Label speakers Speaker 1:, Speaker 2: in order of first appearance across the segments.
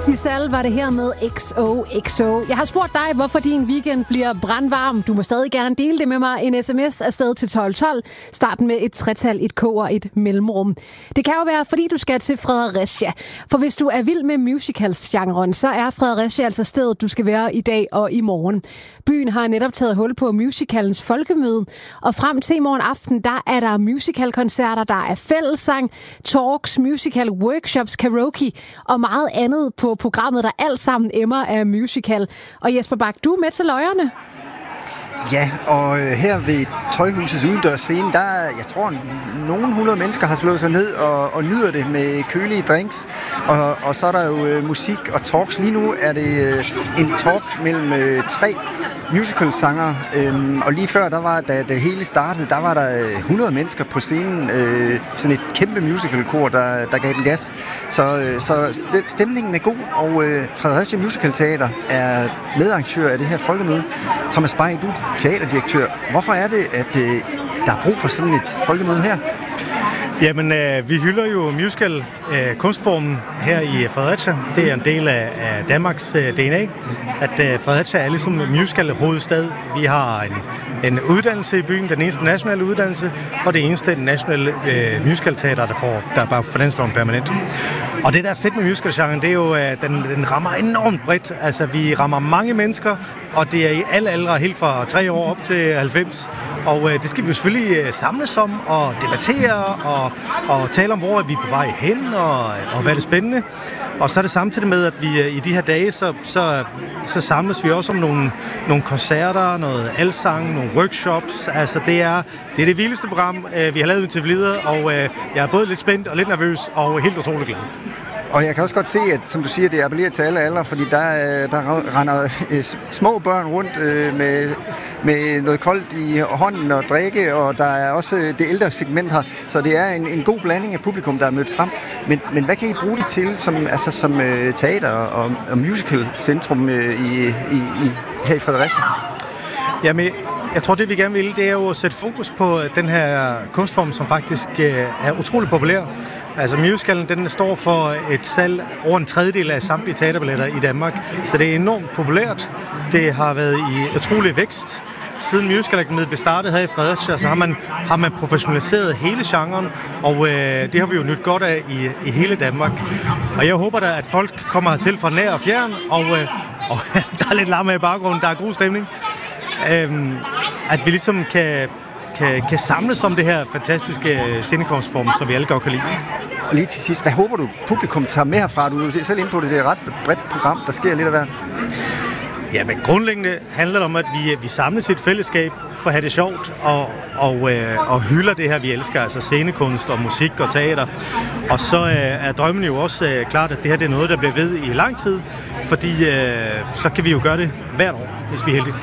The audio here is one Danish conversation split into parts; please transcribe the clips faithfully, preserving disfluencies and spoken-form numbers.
Speaker 1: Sissal var det her med X O X O. Jeg har spurgt dig, hvorfor din weekend bliver brandvarm. Du må stadig gerne dele det med mig. En sms afsted til tolv tolv. Starten med et tretal, et K og et mellemrum. Det kan jo være, fordi du skal til Fredericia. For hvis du er vild med musicals-genren, så er Fredericia altså stedet, du skal være i dag og i morgen. Byen har netop taget hul på musicalens folkemøde. Og frem til i morgen aften, der er der musicalkoncerter, der er fællessang, talks, musical workshops, karaoke og meget andet på programmet, der alt sammen emmer af musical. Og Jesper Bak, du er med til løjerne.
Speaker 2: Ja, og her ved Tøjhusets udendørs scene, der, jeg tror, nogle hundrede mennesker har slået sig ned og, og nyder det med kølige drinks. Og, og så er der jo øh, musik og talks. Lige nu er det øh, en talk mellem øh, tre musical-sanger. Øhm, og lige før, der var, da det hele startede, der var der hundrede mennesker på scenen. Øh, sådan et kæmpe musical-kor, der, der gav den gas. Så, øh, så stemningen er god, og øh, Fredericia Musical Teater er medarrangør af det her folkemøde. Thomas Bay, du teaterdirektør. Hvorfor er det, at øh, der er brug for sådan et folkemøde her?
Speaker 3: Jamen, øh, vi hylder jo musical øh, kunstformen her i Fredericia. Det er en del af, af Danmarks øh, D N A, at øh, Fredericia er ligesom musical hovedstad. Vi har en, en uddannelse i byen, den eneste nationale uddannelse, og det eneste nationale øh, musicalteater, der får, der er bare finansloven permanent. Og det, der er fedt med musicalgenren, det er jo, at den, den rammer enormt bredt. Altså, vi rammer mange mennesker, og det er i alle aldre, helt fra tre år op til halvfems. Og øh, det skal vi jo selvfølgelig øh, samles om og debattere og, og tale om, hvor er vi på vej hen og, og hvad er det spændende. Og så er det samtidig med, at vi øh, i de her dage, så, så, så samles vi også om nogle, nogle koncerter, noget alsang, nogle workshops. Altså, det er det, er det vildeste program, øh, vi har lavet til videre, og øh, jeg er både lidt spændt og lidt nervøs og helt utrolig glad.
Speaker 2: Og jeg kan også godt se, at som du siger, det appellerer til alle aldre, fordi der, der render små børn rundt med, med noget koldt i hånden og drikke, og der er også det ældre segment her, så det er en, en god blanding af publikum, der er mødt frem. Men, men hvad kan I bruge det til som, altså, som teater og, og musical-centrum i, i, i, her i Fredericia?
Speaker 3: Jamen, jeg tror, det vi gerne vil, det er jo at sætte fokus på den her kunstform, som faktisk er utrolig populær. Altså musicalen, den står for et salg over en tredjedel af samtlige teaterbilletter i Danmark, så det er enormt populært. Det har været i utrolig vækst. Siden musicalakademiet blev startet her i Fredericia, så har man, har man professionaliseret hele genren, og øh, det har vi jo nyt godt af i, i hele Danmark. Og jeg håber da, at folk kommer hertil fra nær og fjern, og, øh, og der er lidt larm i baggrunden, der er god stemning. Øh, at vi ligesom kan... Kan, kan samles om det her fantastiske scenekunstform, som vi alle godt kan lide.
Speaker 2: Og lige til sidst, hvad håber du, publikum tager med herfra? Du er jo selv inde på det, det er et ret bredt program, der sker lidt af hvert.
Speaker 3: Ja, men grundlæggende handler det om, at vi, vi samles i et fællesskab for at have det sjovt og, og, øh, og hylder det her, vi elsker, altså scenekunst og musik og teater. Og så øh, er drømmen jo også øh, klart, at det her det er noget, der bliver ved i lang tid, fordi øh, så kan vi jo gøre det hvert år, hvis vi er heldige.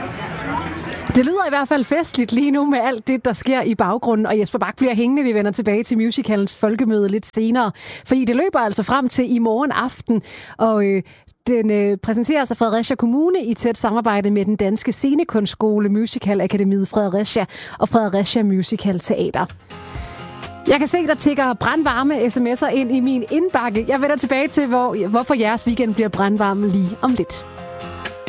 Speaker 1: Det lyder i hvert fald festligt lige nu med alt det, der sker i baggrunden, og Jesper Bak bliver hængende. Vi vender tilbage til musicalens folkemøde lidt senere, fordi det løber altså frem til i morgen aften, og øh, den øh, præsenteres af Fredericia Kommune i tæt samarbejde med den danske scenekunstskole Musicalakademiet Fredericia og Fredericia Musical Teater. Jeg kan se, der tikker brandvarme sms'er ind i min indbakke. Jeg vender tilbage til, hvor, hvorfor jeres weekend bliver brandvarme lige om lidt.